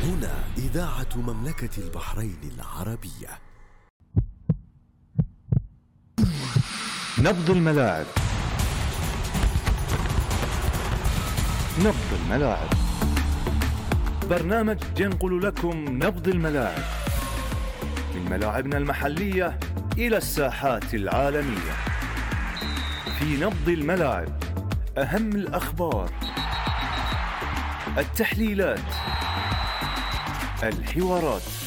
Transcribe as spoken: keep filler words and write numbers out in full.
هنا إذاعة مملكة البحرين العربية. نبض الملاعب. نبض الملاعب، برنامج ينقل لكم نبض الملاعب من ملاعبنا المحلية إلى الساحات العالمية. في نبض الملاعب أهم الأخبار، التحليلات، الحوارات،